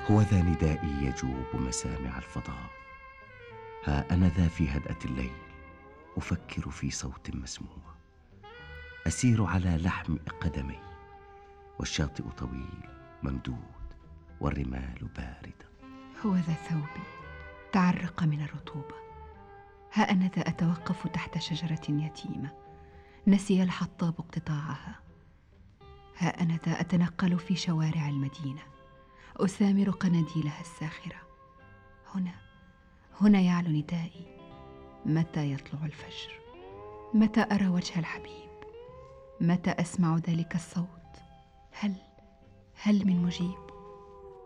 هو ذا ندائي يجوب مسامع الفضاء. ها أنا ذا في هدأة الليل أفكر في صوت مسموع، أسير على لحم قدمي، والشاطئ طويل ممدود والرمال باردة. هو ذا ثوبي تعرق من الرطوبة. ها أنا ذا أتوقف تحت شجرة يتيمة نسي الحطاب اقتطاعها. ها أنا ذا أتنقل في شوارع المدينة أثامر قناديلها الساخرة. هنا يعلو ندائي. متى يطلع الفجر؟ متى أرى وجه الحبيب؟ متى أسمع ذلك الصوت؟ هل من مجيب؟